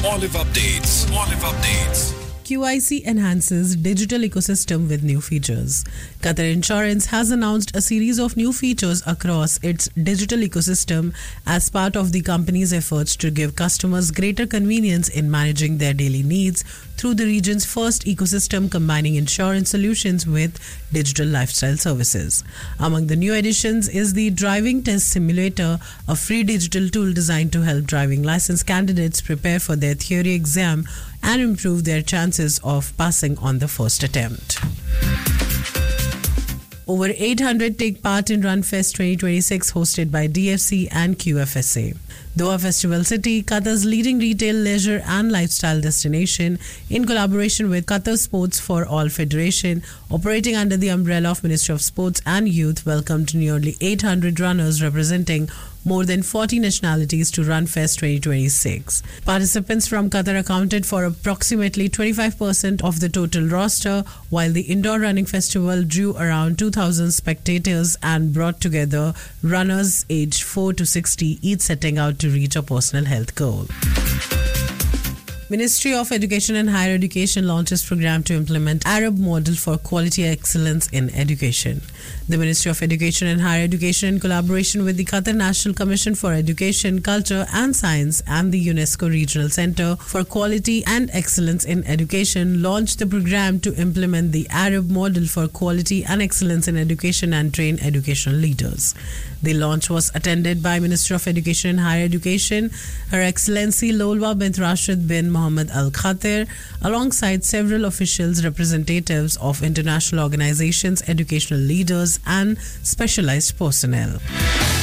Olive Updates. Olive Updates. QIC enhances digital ecosystem with new features. Qatar Insurance has announced a series of new features across its digital ecosystem as part of the company's efforts to give customers greater convenience in managing their daily needs through the region's first ecosystem combining insurance solutions with digital lifestyle services. Among the new additions is the Driving Test Simulator, a free digital tool designed to help driving license candidates prepare for their theory exam and improve their chances of passing on the first attempt. Over 800 take part in RunFest 2026 hosted by DFC and QFSA. Doha Festival City, Qatar's leading retail, leisure and lifestyle destination, in collaboration with Qatar Sports for All Federation, operating under the umbrella of Ministry of Sports and Youth, welcomed nearly 800 runners representing more than 40 nationalities to RunFest 2026. Participants from Qatar accounted for approximately 25% of the total roster, while the indoor running festival drew around 2,000 spectators and brought together runners aged 4 to 60, each setting out to reach a personal health goal. Ministry of Education and Higher Education launches program to implement Arab model for quality excellence in education. The Ministry of Education and Higher Education, in collaboration with the Qatar National Commission for Education, Culture and Science and the UNESCO Regional Center for Quality and Excellence in Education, launched the program to implement the Arab model for quality and excellence in education and train educational leaders. The launch was attended by Minister of Education and Higher Education, Her Excellency Lolwa bint Rashid bin Mohammed Al Khatir, alongside several officials, representatives of international organizations, educational leaders and specialized personnel.